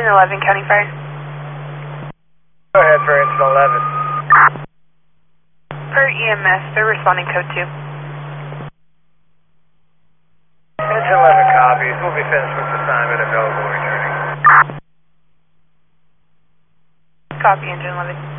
Engine 11, counting fire. Go ahead for Engine 11. Per EMS, they're responding code 2. Engine 11 copies. We'll be finished with assignment available returning. Copy, Engine 11.